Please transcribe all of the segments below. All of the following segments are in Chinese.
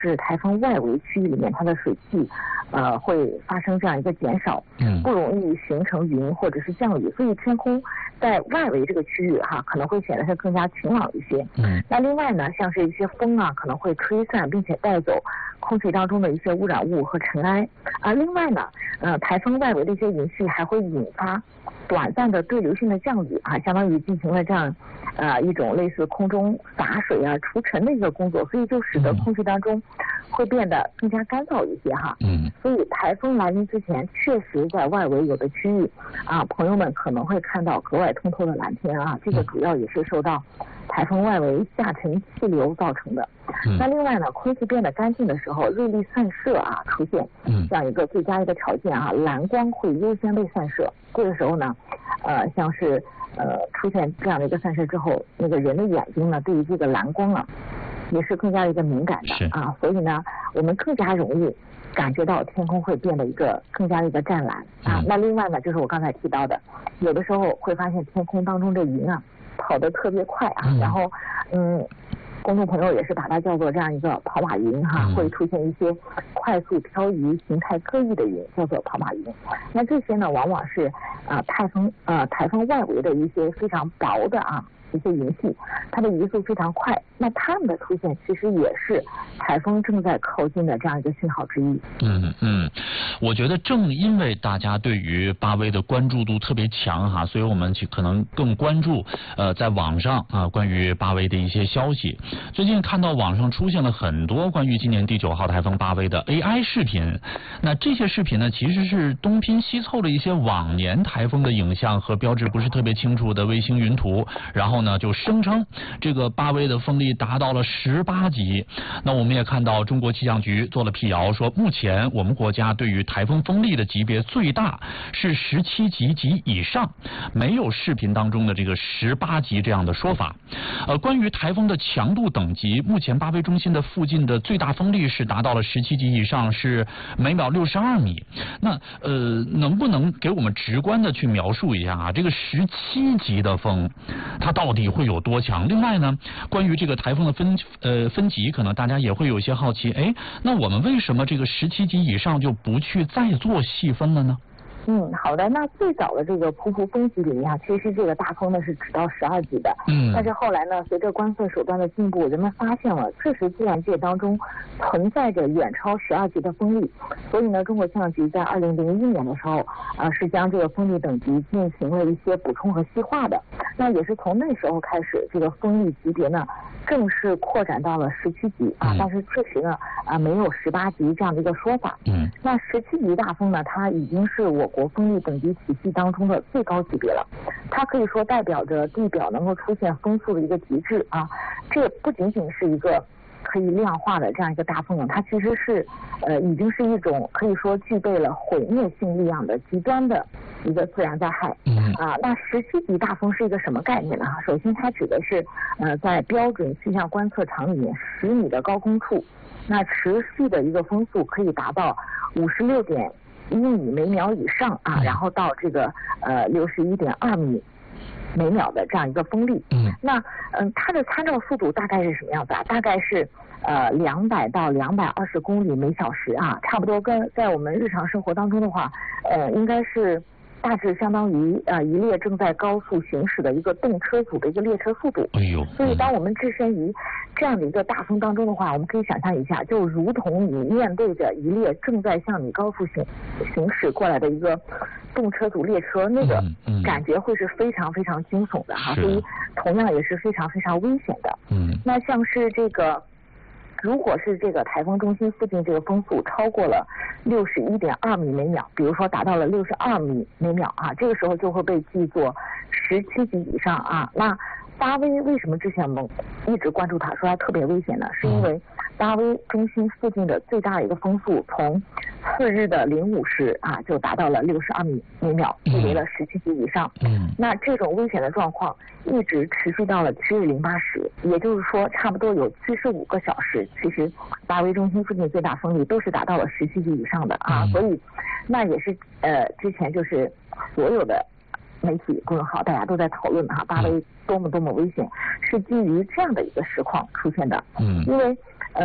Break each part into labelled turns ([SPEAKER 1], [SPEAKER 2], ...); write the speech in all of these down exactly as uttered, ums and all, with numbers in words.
[SPEAKER 1] 是台风外围区域里面它的水汽，呃，会发生这样一个减少，嗯，不容易形成云或者是降雨，所以天空在外围这个区域哈，可能会显得是更加晴朗一些。嗯，那另外呢，像是一些风啊，可能会吹散并且带走空气当中的一些污染物和尘埃。而另外呢，呃，台风外围的一些云系还会引发短暂的对流性的降雨啊，相当于进行了这样，呃，一种类似空中洒水啊、除尘的一个工作，所以就使得空气当中会变得更加干燥一些哈。嗯。所以台风来临之前，确实在外围有的区域啊，朋友们可能会看到格外通透的蓝天啊，这个主要也是受到台风外围下沉气流造成的。嗯。那另外呢，空气变得干净的时候，热力散射啊出现，嗯，这样一个最佳一个条件啊，蓝光会优先被散射。这个时候呢，呃，像是呃出现这样的一个散射之后，那个人的眼睛呢，对于这个蓝光啊，也是更加一个敏感的啊，所以呢，我们更加容易感觉到天空会变得一个更加一个湛蓝啊。那另外呢，就是我刚才提到的，有的时候会发现天空当中这云啊跑得特别快啊，然后嗯。公众朋友也是把它叫做这样一个跑马云哈，会出现一些快速漂移、形态各异的云，叫做跑马云。那这些呢，往往是啊、呃、台风呃台风外围的一些非常薄的啊一些云系，它的移速非常快。那它们的出现其实也是台风正在靠近的这样一个讯号之一。
[SPEAKER 2] 嗯嗯，我觉得正因为大家对于巴威的关注度特别强哈，所以我们去可能更关注呃在网上啊关于巴威的一些消息。最近看到网上出现了很多关于今年第九号台风巴威的 A I 视频，那这些视频呢其实是东拼西凑了一些往年台风的影像和标志不是特别清楚的卫星云图，然后呢就声称这个巴威的风力达到了十八级。那我们也看到中国气象局做了辟谣，说目前我们国家对于台风风力的级别最大是十七级及以上，没有视频当中的这个十八级这样的说法。呃，关于台风的强度等级，目前巴威中心的附近的最大风力是达到了十七级以上，是每秒六十二米。那呃，能不能给我们直观的去描述一下啊？这个十七级的风，它到底会有多强？另外呢，关于这个台风的分呃分级，可能大家也会有一些好奇，哎，那我们为什么这个十七级以上就不去再做细分了呢？
[SPEAKER 1] 嗯，好的。那最早的这个匍匐风级里面啊，其实这个大风呢是只到十二级的。嗯。但是后来呢，随着观测手段的进步，人们发现了确实自然界当中存在着远超十二级的风力，所以呢，中国气象局在二零零一年的时候啊、呃，是将这个风力等级进行了一些补充和细化的。那也是从那时候开始，这个风力级别呢正式扩展到了十七级啊，但是确实呢啊、呃、没有十八级这样的一个说法。嗯。那十七级大风呢，它已经是我国风力等级体系当中的最高级别了，它可以说代表着地表能够出现风速的一个极致啊。这不仅仅是一个可以量化的这样一个大风了，它其实是呃已经是一种可以说具备了毁灭性力量的极端的一个自然灾害。嗯啊，那十七级大风是一个什么概念呢？首先它指的是呃在标准气象观测场里面十米的高空处，那持续的一个风速可以达到五十六点一米每秒以上啊，然后到这个呃六十一点二米每秒的这样一个风力。嗯，那嗯、呃、它的参照速度大概是什么样子啊？大概是呃两百到两百二十公里每小时啊，差不多跟在我们日常生活当中的话，呃应该是大致相当于啊、呃、一列正在高速行驶的一个动车组的一个列车速度。哎呦！所以当我们置身于这样的一个大风当中的话，我们可以想象一下，就如同你面对着一列正在向你高速行行驶过来的一个动车组列车，那个感觉会是非常非常惊悚的哈，所以同样也是非常非常危险的。嗯，那像是这个。如果是这个台风中心附近这个风速超过了六十一点二米每秒，比如说达到了六十二米每秒啊，这个时候就会被记作十七级以上啊。那巴威为什么之前我们一直关注它，说它特别危险呢？是因为巴威中心附近的最大的一个风速从次日的零五时啊就达到了六十二米每秒，距离了十七级以上。嗯，那这种危险的状况一直持续到了七日零八时，也就是说差不多有七十五个小时，其实巴威中心附近最大风力都是达到了十七级以上的啊，所以那也是呃之前就是所有的媒体公众号大家都在讨论哈，巴威多么多么危险，是基于这样的一个实况出现的。嗯，因为呃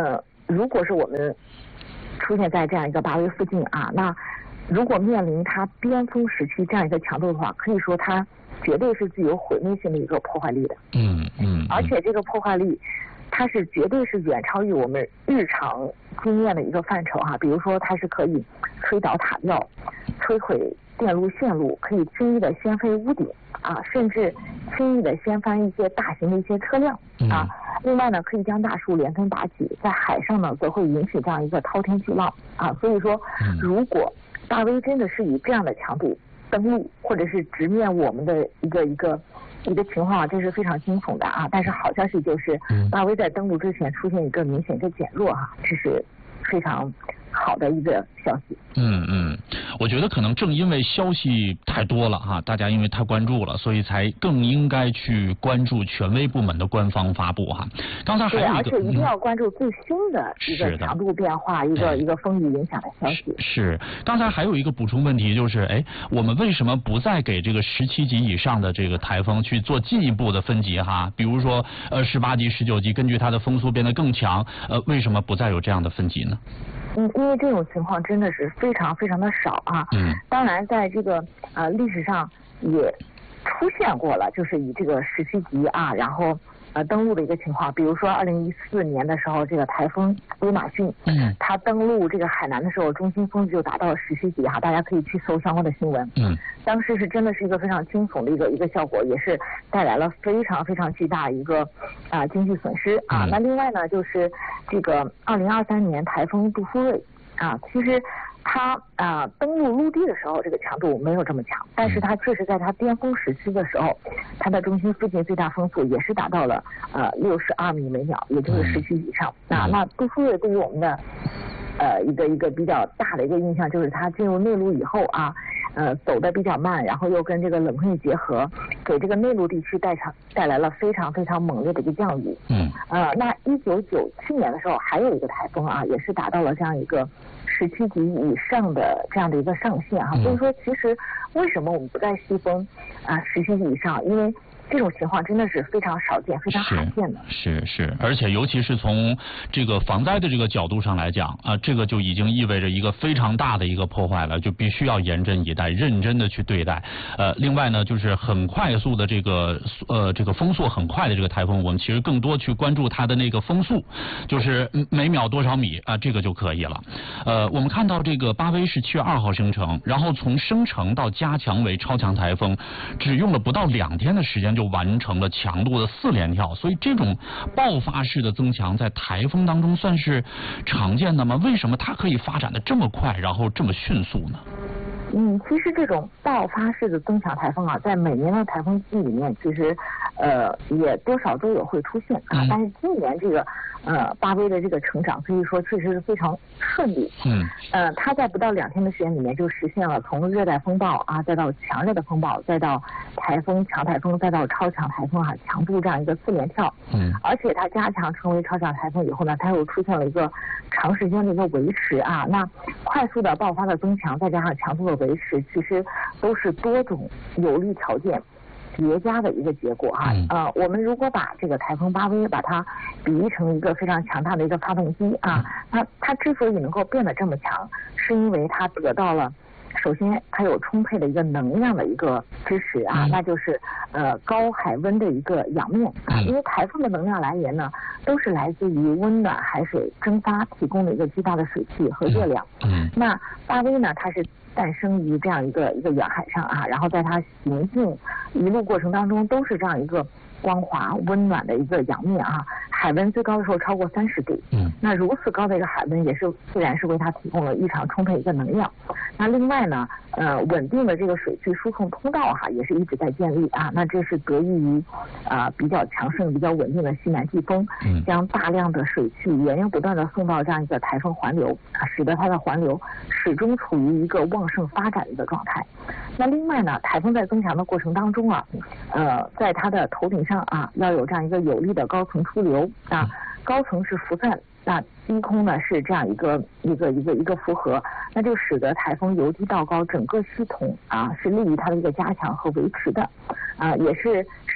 [SPEAKER 1] 如果是我们出现在这样一个八维附近啊，那如果面临它边锋时期这样一个强度的话，可以说它绝对是具有毁灭性的一个破坏力的。
[SPEAKER 2] 嗯嗯。
[SPEAKER 1] 而且这个破坏力，它是绝对是远超于我们日常经验的一个范畴哈、啊。比如说，它是可以推倒塔吊、摧毁电路线路，可以轻易的掀飞屋顶啊，甚至轻易的掀翻一些大型的一些车辆啊。另外呢，可以将大树连根拔起，在海上呢，则会引起这样一个滔天巨浪啊。所以说，如果大威真的是以这样的强度登陆，或者是直面我们的一个一个一个情况啊，这是非常惊悚的啊。但是好消息就是，大威在登陆之前出现一个明显的减弱哈、啊，这是非常好的一个消息。
[SPEAKER 2] 嗯嗯，我觉得可能正因为消息太多了哈，大家因为太关注了，所以才更应该去关注权威部门的官方发布哈。刚才还有一个，
[SPEAKER 1] 而且一定要关注最新的一个强度变化，一个一个风雨影响的消息。
[SPEAKER 2] 是，刚才还有一个补充问题就是，哎，我们为什么不再给这个十七级以上的这个台风去做进一步的分级哈？比如说呃十八级、十九级，根据它的风速变得更强，呃，为什么不再有这样的分级呢？
[SPEAKER 1] 嗯，因为这种情况真的是非常非常的少啊。
[SPEAKER 2] 嗯。
[SPEAKER 1] 当然，在这个呃历史上也出现过了，就是以这个十七级啊，然后呃登陆的一个情况。比如说二零一四年的时候，这个台风威马逊，嗯，它登陆这个海南的时候，中心风就达到了十七级哈，大家可以去搜相关的新闻。
[SPEAKER 2] 嗯。
[SPEAKER 1] 当时是真的是一个非常惊悚的一个一个效果，也是带来了非常非常巨大一个啊、呃、经济损失啊。嗯、那另外呢，就是这个二零二三年台风杜苏芮啊，其实它啊、呃、登陆陆地的时候，这个强度没有这么强，但是它确实在它巅峰时期的时候，它的中心附近最大风速也是达到了呃六十二米每秒，也就是十级以上。嗯、啊，那杜苏芮对于我们的呃一个一个比较大的一个印象就是它进入内陆以后啊。呃，走得比较慢，然后又跟这个冷空气结合，给这个内陆地区带上带来了非常非常猛烈的一个降雨。嗯。呃，那一九九七年的时候，还有一个台风啊，也是达到了这样一个十七级以上的这样的一个上限啊。嗯、所以说，其实为什么我们不在西风啊十七级以上？因为这种情况真的是非常少见、非常罕见的。
[SPEAKER 2] 是 是, 是，而且尤其是从这个防灾的这个角度上来讲啊，这个就已经意味着一个非常大的一个破坏了，就必须要严阵以待，认真的去对待。呃，另外呢，就是很快速的这个呃这个风速很快的这个台风，我们其实更多去关注它的那个风速，就是每秒多少米啊，这个就可以了。呃，我们看到这个巴威是七月二号生成，然后从生成到加强为超强台风，只用了不到两天的时间就完成了强度的四连跳，所以这种爆发式的增强在台风当中算是常见的吗？为什么它可以发展的这么快，然后这么迅速呢？
[SPEAKER 1] 嗯，其实这种爆发式的增强台风啊，在每年的台风季里面，其实呃也多少都有会出现啊。嗯、但是今年这个呃巴威的这个成长，可以说确实是非常顺利。嗯。呃，它在不到两天的时间里面就实现了从热带风暴啊，再到强热的风暴，再到台风、强台风，再到超强台风啊，强度这样一个四连跳。嗯。而且它加强成为超强台风以后呢，它又出现了一个长时间的一个维持啊。那快速的爆发的增强，再加上强度的维持，其实都是多种有利条件叠加的一个结果哈。嗯、呃，我们如果把这个台风巴威把它比喻成一个非常强大的一个发动机啊，它它之所以能够变得这么强，是因为它得到了。首先，它有充沛的一个能量的一个支持啊，嗯、那就是呃高海温的一个仰面啊。因为台风的能量来源呢，都是来自于温暖海水蒸发提供的一个巨大的水汽和热量。嗯。那巴威呢，它是诞生于这样一个一个远海上啊，然后在它行进一路过程当中，都是这样一个光滑温暖的一个仰面啊。海温最高的时候超过三十度，嗯，那如此高的一个海温也是自然是为它提供了异常充沛一个能量。那另外呢，呃，稳定的这个水汽输送通道哈、啊、也是一直在建立啊。那这是得益于啊、呃、比较强盛、比较稳定的西南季风，嗯，将大量的水汽源源不断的送到这样一个台风环流啊，使得它的环流始终处于一个旺盛发展的一个状态。那另外呢，台风在增强的过程当中啊，呃，在它的头顶上啊要有这样一个有力的高层出流。啊，高层是辐散，那低空呢是这样一个一个一个一个符合，那就使得台风由低到高整个系统啊是利于它的一个加强和维持的，啊也是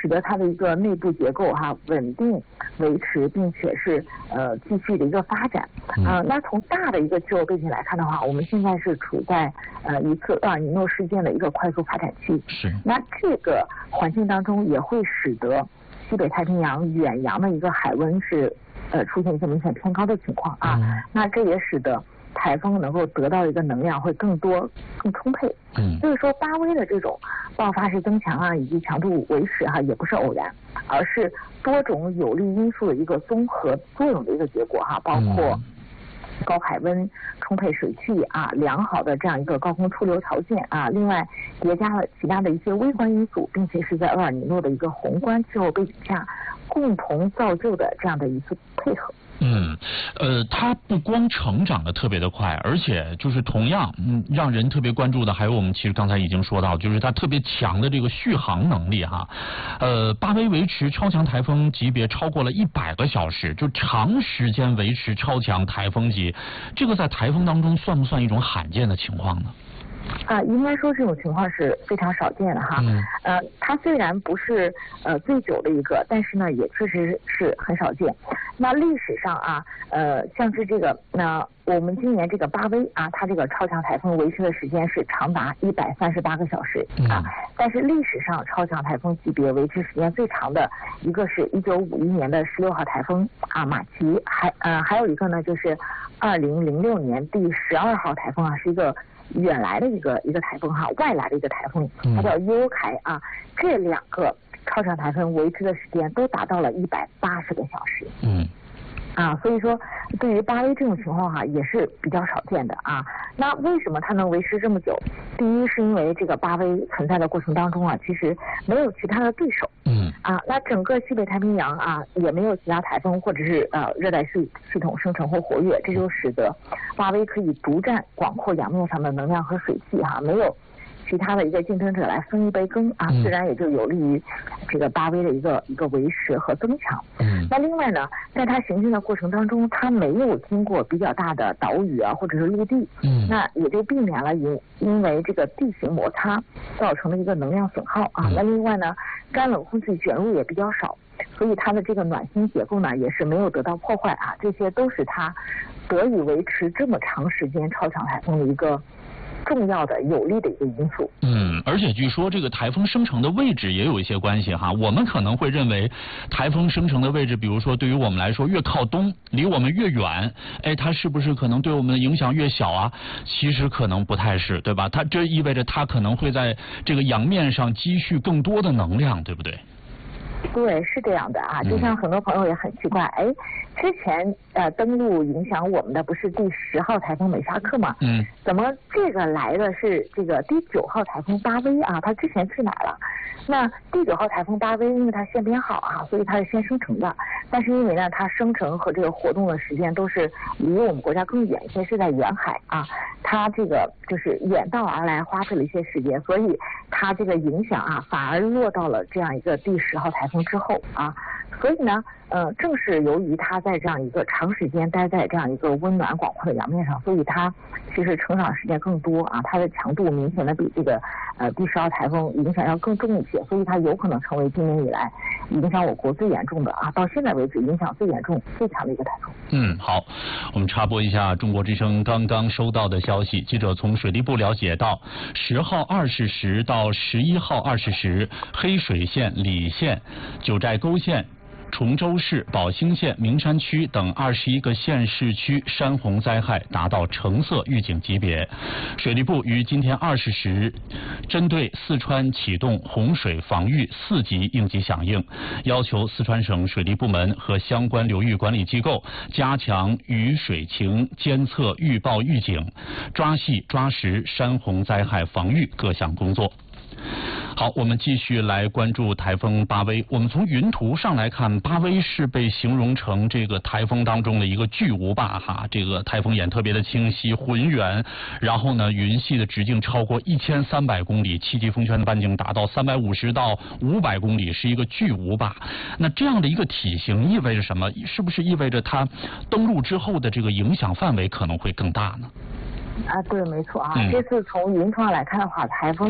[SPEAKER 1] 使得它的一个内部结构哈稳定维持，并且是呃继续的一个发展啊、呃。那从大的一个气候背景来看的话，我们现在是处在呃一次厄尔尼诺事件的一个快速发展期。
[SPEAKER 2] 是。
[SPEAKER 1] 那这个环境当中也会使得西北太平洋远洋的一个海温是呃出现一个明显偏高的情况啊。嗯、那这也使得台风能够得到一个能量会更多、更充沛。嗯，所以说八威的这种爆发式增强啊，以及强度维持哈、啊，也不是偶然，而是多种有利因素的一个综合作用的一个结果哈、啊，包括高海温、充沛水汽啊，良好的这样一个高空出流条件啊，另外叠加了其他的一些微观因素，并且是在厄尔尼诺的一个宏观气候背景下共同造就的这样的一次配合。
[SPEAKER 2] 嗯，呃，它不光成长的特别的快，而且就是同样，嗯，让人特别关注的还有我们其实刚才已经说到，就是它特别强的这个续航能力哈。呃，八威维持超强台风级别超过了一百个小时，就长时间维持超强台风级，这个在台风当中算不算一种罕见的情况呢？
[SPEAKER 1] 啊，应该说这种情况是非常少见的哈。嗯。呃，它虽然不是呃最久的一个，但是呢也确实是很少见。那历史上啊，呃，像是这个，那我们今年这个八威啊，它这个超强台风维持的时间是长达一百三十八个小时啊。但是历史上超强台风级别维持时间最长的一个是一九五一年的十六号台风啊马奇，还呃还有一个呢就是二零零六年第十二号台风啊，是一个远来的一个一个台风哈，外来的一个台风，它叫优凯啊。这两个超强台风维持的时间都达到了一百八十个小时。嗯。啊，所以说对于八威这种情况哈、啊，也是比较少见的啊。那为什么它能维持这么久？第一是因为这个八威存在的过程当中啊，其实没有其他的对手。嗯。啊，那整个西北太平洋啊，也没有其他台风或者是呃热带系系统生成或活跃，这就使得八威可以独占广阔洋面上的能量和水汽哈、啊，没有其他的一个竞争者来分一杯羹啊，自然也就有利于这个八威的一个一个维持和增强。嗯，那另外呢，在它行进的过程当中，它没有经过比较大的岛屿啊，或者是陆地，嗯，那也就避免了因因为这个地形摩擦造成的一个能量损耗啊。那另外呢，干冷空气卷入也比较少，所以它的这个暖心结构呢也是没有得到破坏啊，这些都是它得以维持这么长时间超强台风的一个重要的有利的一个因素。
[SPEAKER 2] 嗯，而且据说这个台风生成的位置也有一些关系哈。我们可能会认为台风生成的位置，比如说对于我们来说越靠东，离我们越远，哎，它是不是可能对我们的影响越小啊？其实可能不太是，对吧？它这意味着它可能会在这个洋面上积蓄更多的能量，对不对？
[SPEAKER 1] 对，是这样的啊，就像很多朋友也很奇怪，哎、嗯，之前呃登陆影响我们的不是第十号台风美沙克吗？嗯，怎么这个来的是这个第九号台风巴威啊？它之前去哪了？那第九号台风巴威，因为它线编好啊，所以它是先生成的。但是因为呢，它生成和这个活动的时间都是离我们国家更远一些，是在远海啊，它这个就是远道而来，花费了一些时间，所以它这个影响啊，反而落到了这样一个第十号台风之后啊。所以呢，呃，正是由于它在这样一个长时间待在这样一个温暖广阔的洋面上，所以它其实成长时间更多啊，它的强度明显的比这个呃第十号台风影响要更重一些，所以它有可能成为今年以来影响我国最严重的啊，到现在为止影响最严重、最强的一个台风。
[SPEAKER 2] 嗯，好，我们插播一下中国之声刚刚收到的消息，记者从水利部了解到，十号二十时到十一号二十时，黑水县、礼县、九寨沟县、崇州市、宝兴县、名山区等二十一个县市区山洪灾害达到橙色预警级别。水利部于今天二十时，针对四川启动洪水防御四级应急响应，要求四川省水利部门和相关流域管理机构加强雨水情监测预报预警，抓细抓实山洪灾害防御各项工作。好，我们继续来关注台风巴威。我们从云图上来看，巴威是被形容成这个台风当中的一个巨无霸哈。这个台风眼特别的清晰浑圆，然后呢，云系的直径超过一千三百公里，七级风圈的半径达到三百五十到五百公里，是一个巨无霸。那这样的一个体型意味着什么？是不是意味着它登陆之后的这个影响范围可能会更大呢？
[SPEAKER 1] 啊，对，没错啊。嗯、这次从云图上来看的话，台风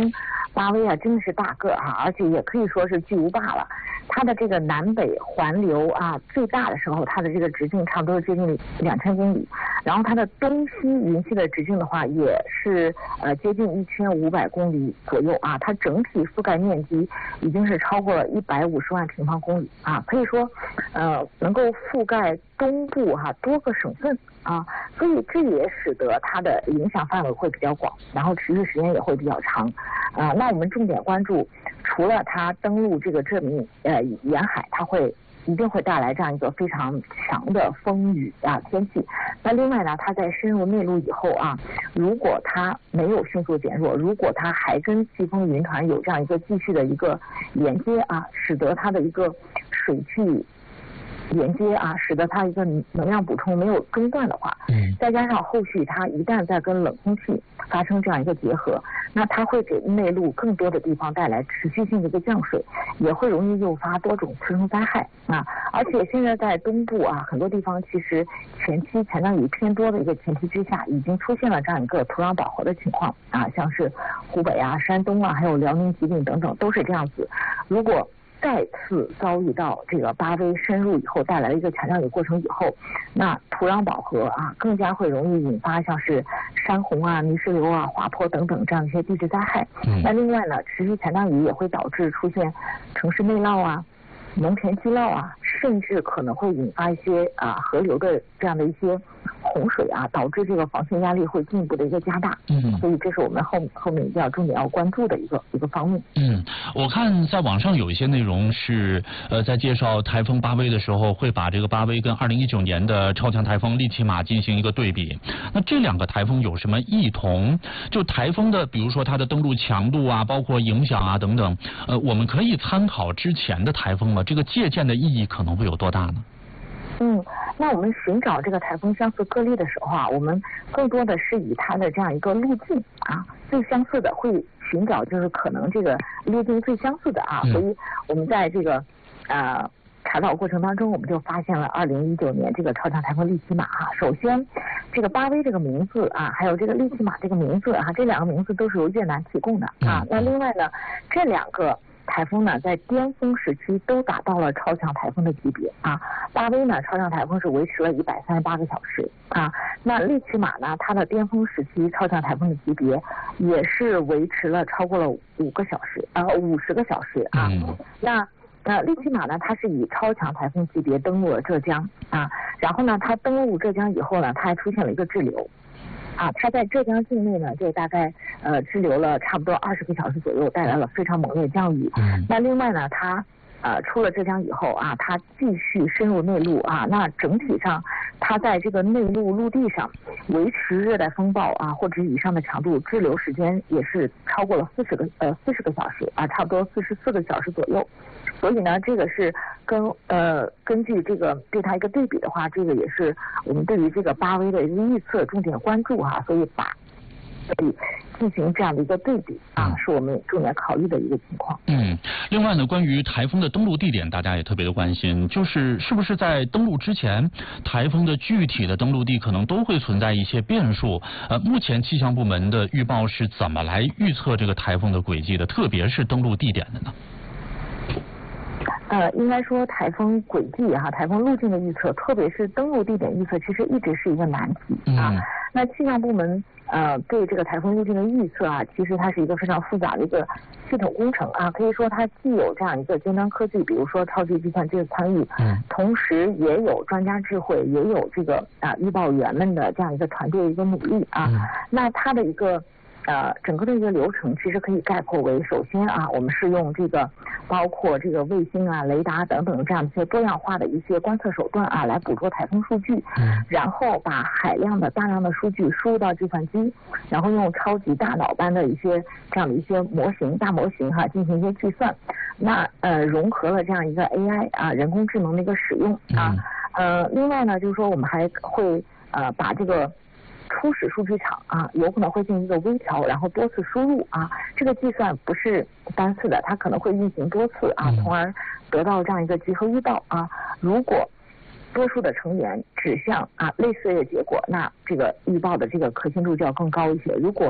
[SPEAKER 1] 巴威啊真的是大个啊，而且也可以说是巨无霸了。它的这个南北环流啊，最大的时候它的这个直径差不多接近两千公里，然后它的东西云系的直径的话也是呃接近一千五百公里左右啊，它整体覆盖面积已经是超过了一百五十万平方公里啊，可以说呃能够覆盖东部哈、啊、多个省份啊，所以这也使得它的影响范围会比较广，然后持续时间也会比较长啊。那我们重点关注，除了它登陆这个这名呃沿海，它会一定会带来这样一个非常强的风雨啊天气。那另外呢，它在深入内陆以后啊，如果它没有迅速减弱，如果它还跟季风云团有这样一个继续的一个连接啊，使得它的一个水汽连接啊，使得它一个能量补充没有中断的话，嗯，再加上后续它一旦再跟冷空气发生这样一个结合，那它会给内陆更多的地方带来持续性的一个降水，也会容易诱发多种次生灾害啊。而且现在在东部啊，很多地方其实前期强降雨偏多的一个前提之下，已经出现了这样一个土壤饱和的情况啊，像是湖北啊、山东啊，还有辽宁、吉林等等都是这样子。如果再次遭遇到这个巴威深入以后带来的一个强降雨过程以后，那土壤饱和啊，更加会容易引发像是山洪啊、泥石流啊、滑坡等等这样一些地质灾害。嗯、那另外呢，持续强降雨也会导致出现城市内涝啊、农田积涝啊，甚至可能会引发一些啊河流的这样的一些洪水啊，导致这个防汛压力会进一步的一个加大。嗯，所以这是我们后后面一定要重点要关注的一个一个方面。
[SPEAKER 2] 嗯，我看在网上有一些内容是呃在介绍台风巴威的时候，会把这个巴威跟二零一九年的超强台风利奇马进行一个对比。那这两个台风有什么异同？就台风的，比如说它的登陆强度啊，包括影响啊等等，呃，我们可以参考之前的台风吗？这个借鉴的意义可能会有多大呢？
[SPEAKER 1] 嗯，那我们寻找这个台风相似个例的时候啊，我们更多的是以它的这样一个路径啊，最相似的会寻找就是可能这个路径最相似的啊，嗯、所以我们在这个呃查找过程当中，我们就发现了二零一九年这个超强台风利奇马啊。首先，这个巴威这个名字啊，还有这个利奇马这个名字啊，这两个名字都是由越南提供的啊。那另外呢，这两个台风呢，在巅峰时期都达到了超强台风的级别啊。巴威呢，超强台风是维持了一百三十八个小时啊。那利奇马呢，它的巅峰时期超强台风的级别也是维持了超过了五个小时啊，五十个小时啊。嗯、那那利奇马呢，它是以超强台风级别登陆了浙江啊。然后呢，它登陆浙江以后呢，它还出现了一个滞留。啊，它在浙江境内呢，就大概呃滞留了差不多二十个小时左右，带来了非常猛烈降雨。嗯、那另外呢，它呃出了浙江以后啊，它继续深入内陆啊，那整体上它在这个内陆陆地上维持热带风暴啊或者以上的强度，滞留时间也是超过了四十个呃四十个小时啊，差不多四十四个小时左右。所以呢，这个是跟呃根据这个对它一个对比的话，这个也是我们对于这个巴威的一个预测重点关注哈、啊，所以把所以进行这样的一个对比啊，是我们重点考虑的一个情况。
[SPEAKER 2] 嗯，另外呢，关于台风的登陆地点，大家也特别的关心，就是是不是在登陆之前，台风的具体的登陆地可能都会存在一些变数？呃，目前气象部门的预报是怎么来预测这个台风的轨迹的，特别是登陆地点的呢？
[SPEAKER 1] 呃，应该说台风轨迹哈、台风路径的预测，特别是登陆地点预测，其实一直是一个难题啊。嗯、那气象部门呃对这个台风路径的预测啊，其实它是一个非常复杂的一个系统工程啊。可以说它既有这样一个尖端科技，比如说超级计算机的参与，嗯，同时也有专家智慧，也有这个啊预报员们的这样一个团队的一个努力啊。嗯、那它的一个。呃，整个的一个流程其实可以概括为：首先啊，我们是用这个包括这个卫星啊、雷达等等这样一些多样化的一些观测手段啊，来捕捉台风数据，嗯，然后把海量的大量的数据输入到计算机，然后用超级大脑般的一些这样的一些模型、大模型哈、啊、进行一些计算。那呃，融合了这样一个 A I 啊，人工智能的一个使用啊，呃，另外呢，就是说我们还会呃把这个。初始数据场啊，有可能会进行一个微调，然后多次输入啊，这个计算不是单次的，它可能会运行多次啊，从而得到这样一个集合预报啊。如果多数的成员指向啊类似的结果，那这个预报的这个可信度就要更高一些。如果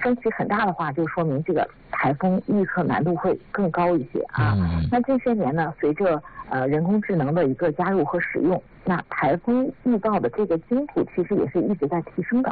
[SPEAKER 1] 分歧很大的话，就说明这个台风预测难度会更高一些啊。
[SPEAKER 2] 嗯、
[SPEAKER 1] 那这些年呢，随着呃人工智能的一个加入和使用，那台风预报的这个精度其实也是一直在提升的。